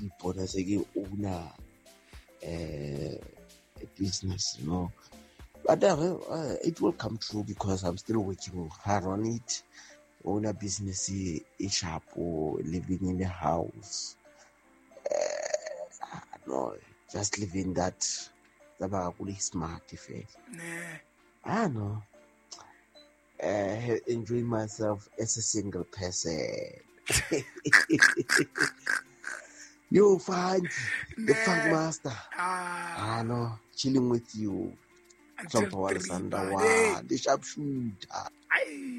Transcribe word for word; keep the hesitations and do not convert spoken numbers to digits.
people as a owner uh, a business, you know. But uh, uh, it will come true because I'm still working hard on it. Own a business, a shop, or living in a house. Uh, no, just living that. That's really smart, if it. I know. Uh, enjoying myself as a single person. You find the funk master. Ah, I know, chilling with you. until Trump three, Alexander, buddy. wow, the sharpshooter. Aye.